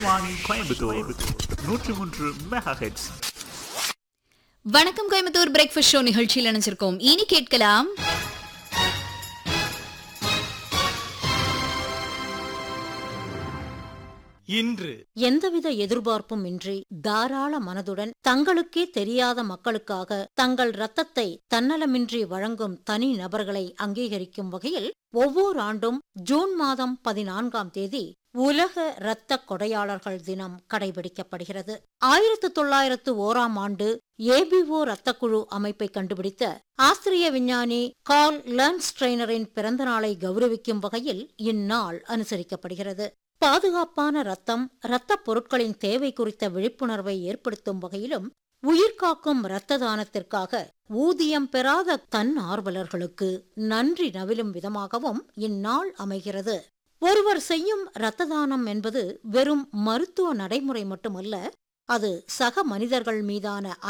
Vani Coimbatore 103 mega heads. வணக்கம் Coimbatore breakfast show நிகழ்ச்சியில் இணைஞ்சிருக்கோம். இனி கேட்கலாம் இன்று எந்தவித எதிர்பார்ப்பும் இன்றி தாராள மனதுடன் தங்களுக்கே தெரியாத மக்களுக்காக தங்கள் இரத்தத்தை தன்னலமின்றி வழங்கும் தனி நபர்களை அங்கீகரிக்கும் வகையில் ஒவ்வொரு ஆண்டும் ஜூன் மாதம் 14ஆம் தேதி உலக இரத்த கொடையாளர்கள் தினம் கடைபிடிக்கப்படுகிறது. 1901ஆம் ஆண்டு ஏபிஓ இரத்தக்குழு அமைப்பை கண்டுபிடித்த ஆஸ்திரிய விஞ்ஞானி கார்ல் லேர்ன்ஸ்ட்ரெய்னரின் பிறந்த நாளை கௌரவிக்கும் வகையில் இந்நாள் அனுசரிக்கப்படுகிறது. பாதுகாப்பான இரத்தம், இரத்தப் பொருட்களின் தேவை குறித்த விழிப்புணர்வை ஏற்படுத்தும் வகையிலும் உயிர்காக்கும் இரத்த தானத்திற்காக ஊதியம் பெறாத தன்னார்வலர்களுக்கு நன்றி நவிலும் விதமாகவும் இந்நாள் அமைகிறது. ஒருவர் செய்யும் இரத்த தானம் என்பது வெறும் மருத்துவ நடைமுறை மட்டுமல்ல, அது சக மனிதர்கள் மீதான